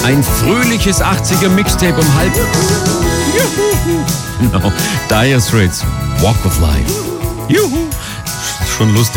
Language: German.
Ein fröhliches 80er-Mixtape um halb. Juhu. Genau. Dire Straits, Walk of Life. Juhu. Schon lustig.